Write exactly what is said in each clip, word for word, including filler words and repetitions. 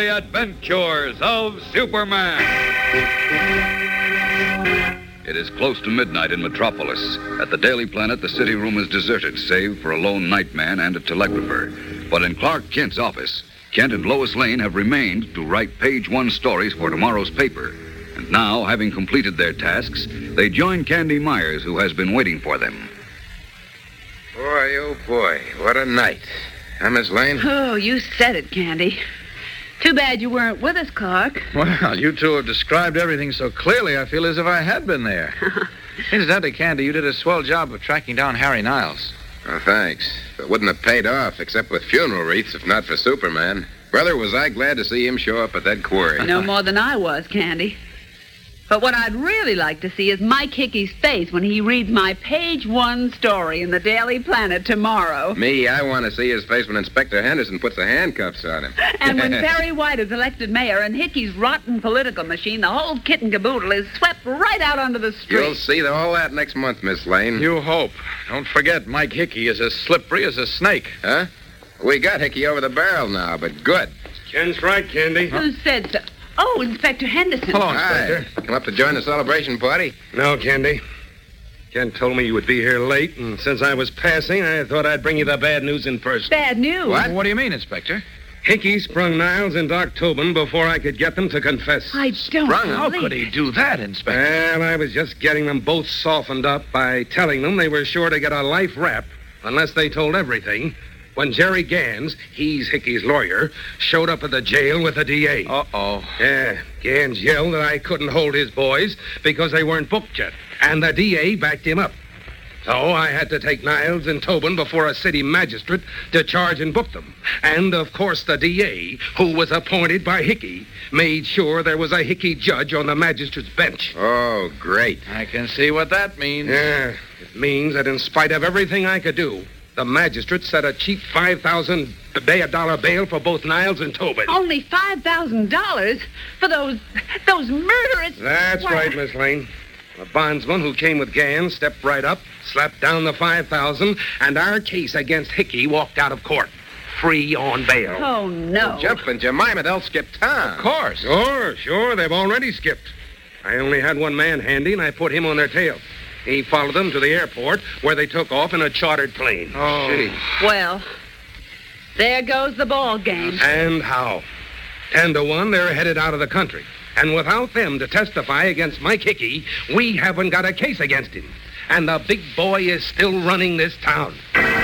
The Adventures of Superman. It is close to midnight in Metropolis. At the Daily Planet, the city room is deserted, save for a lone nightman and a telegrapher. But in Clark Kent's office, Kent and Lois Lane have remained to write page one stories for tomorrow's paper. And now, having completed their tasks, they join Candy Myers, who has been waiting for them. Boy, oh boy, what a night. Huh, Miss Lane? Oh, you said it, Candy. Too bad you weren't with us, Clark. Well, you two have described everything so clearly, I feel as if I had been there. Incidentally, Candy, you did a swell job of tracking down Harry Niles. Oh, thanks. But wouldn't have paid off, except with funeral wreaths, if not for Superman. Brother, was I glad to see him show up at that quarry. No more than I was, Candy. But what I'd really like to see is Mike Hickey's face when he reads my page one story in the Daily Planet tomorrow. Me, I want to see his face when Inspector Henderson puts the handcuffs on him. And when Perry White is elected mayor and Hickey's rotten political machine, the whole kit and caboodle is swept right out onto the street. You'll see all that next month, Miss Lane. You hope. Don't forget, Mike Hickey is as slippery as a snake. Huh? We got Hickey over the barrel now, but good. Ken's right, Candy. Who said so? Oh, Inspector Henderson. Hello, Hi. Inspector. Come up to join the celebration party? No, Candy. Ken told me you would be here late, and since I was passing, I thought I'd bring you the bad news in person. Bad news. What? What do you mean, Inspector? Hickey sprung Niles and Doc Tobin before I could get them to confess. I don't Sprung him? How believe could he do that, Inspector? Well, I was just getting them both softened up by telling them they were sure to get a life rap unless they told everything when Jerry Gans, he's Hickey's lawyer, showed up at the jail with the D A. Uh-oh. Yeah, Gans yelled that I couldn't hold his boys because they weren't booked yet, and the D A backed him up. So I had to take Niles and Tobin before a city magistrate to charge and book them. And, of course, the D A, who was appointed by Hickey, made sure there was a Hickey judge on the magistrate's bench. Oh, great. I can see what that means. Yeah, it means that in spite of everything I could do, the magistrate set a cheap five thousand dollar bail for both Niles and Tobin. Only five thousand dollars for those those murderous... That's Why- right, Miss Lane. The bondsman who came with Gans stepped right up, slapped down the five thousand, and our case against Hickey walked out of court, free on bail. Oh, no. Jumping Jemima, they'll skip town. Of course. Sure, sure, they've already skipped. I only had one man handy, and I put him on their tail. He followed them to the airport, where they took off in a chartered plane. Oh. Gee. Well, there goes the ball game. And how? Ten to one, they're headed out of the country. And without them to testify against Mike Hickey, we haven't got a case against him. And the big boy is still running this town.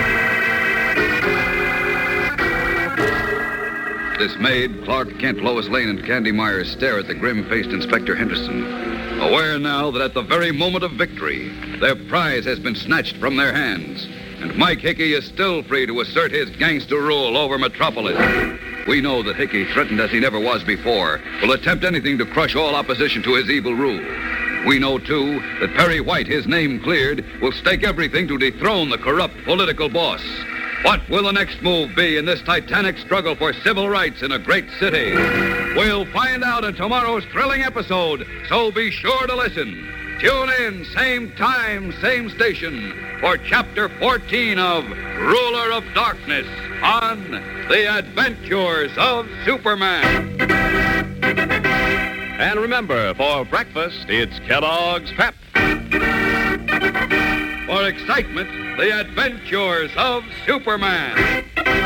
Dismayed, Clark Kent, Lois Lane, and Candy Myers stare at the grim-faced Inspector Henderson, aware now that at the very moment of victory, their prize has been snatched from their hands, and Mike Hickey is still free to assert his gangster rule over Metropolis. We know that Hickey, threatened as he never was before, will attempt anything to crush all opposition to his evil rule. We know, too, that Perry White, his name cleared, will stake everything to dethrone the corrupt political boss. What will the next move be in this titanic struggle for civil rights in a great city? We'll find out in tomorrow's thrilling episode, so be sure to listen. Tune in, same time, same station, for Chapter fourteen of Ruler of Darkness on The Adventures of Superman. And remember, for breakfast, it's Kellogg's Pep. For excitement, The Adventures of Superman.